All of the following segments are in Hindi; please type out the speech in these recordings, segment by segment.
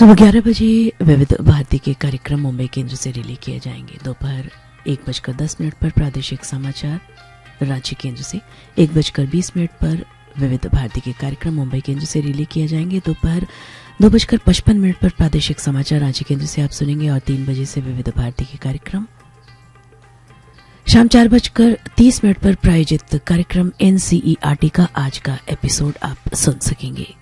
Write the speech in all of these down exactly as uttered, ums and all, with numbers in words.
सुबह ग्यारह बजे विविध भारती के कार्यक्रम मुंबई केंद्र से रिले किए जाएंगे। दोपहर एक बजकर दस मिनट पर प्रादेशिक समाचार रांची केंद्र से, एक बजकर बीस मिनट पर विविध भारती के कार्यक्रम मुंबई केंद्र से रिले किए जाएंगे। दोपहर दो बजकर पचपन मिनट पर प्रादेशिक समाचार रांची केंद्र से आप सुनेंगे और तीन बजे से विविध भारती के कार्यक्रम। शाम चार बजकर तीस मिनट पर प्रायोजित कार्यक्रम एनसीईआरटी का आज का एपिसोड आप सुन सकेंगे।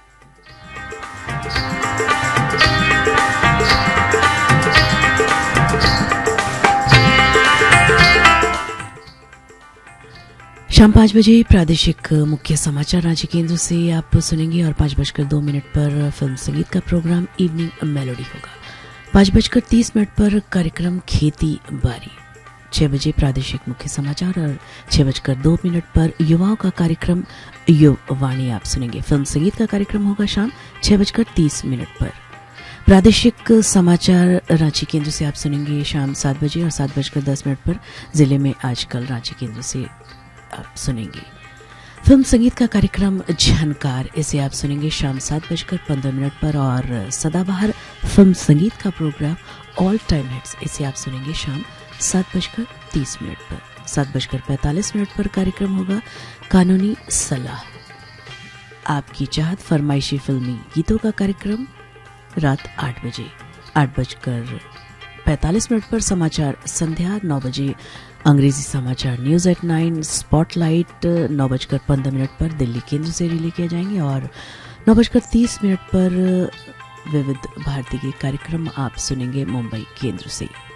शाम पाँच बजे प्रादेशिक मुख्य समाचार रांची केंद्र से आप सुनेंगे और पाँच बजकर दो मिनट पर फिल्म संगीत का प्रोग्राम इवनिंग मेलोडी होगा। पाँच बजकर तीस मिनट पर कार्यक्रम खेती बारी। छह बजे प्रादेशिक मुख्य समाचार और छह बजकर दो मिनट पर युवाओं का कार्यक्रम युववाणी आप सुनेंगे। फिल्म संगीत का कार्यक्रम होगा शाम छह बजकर तीस मिनट पर। प्रादेशिक समाचार रांची केंद्र से आप सुनेंगे शाम सात बजे और सात बजकर दस मिनट पर जिले में आजकल रांची केंद्र से आप सुनेंगे। फिल्म संगीत का कार्यक्रम झनकार, इसे आप सुनेंगे शाम सात बजकर पंद्रह मिनट पर और सदाबहार फिल्म संगीत का प्रोग्राम ऑल टाइम हिट्स, इसे आप सुनेंगे शाम सात बजकर तीस मिनट पर। सात बजकर पैंतालीस मिनट पर कार्यक्रम होगा कानूनी सलाह। आपकी चाहत फरमाइशी फिल्मी गीतों का कार्यक्रम रात आठ बजे। आठ बजकर पैंतालीस मिनट पर समाचार संध्या। नौ बजे अंग्रेजी समाचार न्यूज एट नाइन स्पॉटलाइट। नौ बजकर पंद्रह मिनट पर दिल्ली केंद्र से रिले किए जाएंगे और नौ बजकर तीस मिनट पर विविध भारती के कार्यक्रम आप सुनेंगे मुंबई केंद्र से।